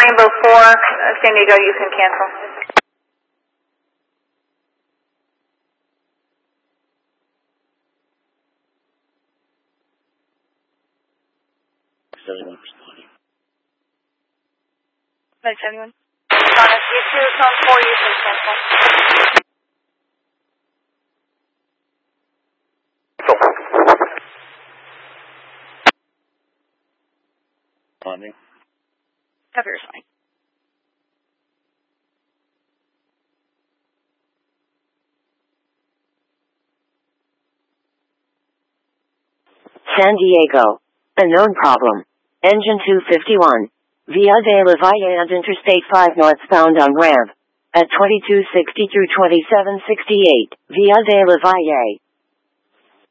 Rainbow 4, San Diego, you can cancel. Nice, anyone? You 2, Zone 4, you can cancel. Bonding. Have your sign. San Diego. A known problem. Engine 251. Via de la Valle and Interstate 5 northbound on ramp. At 2260 through 2768. Via de la Valle.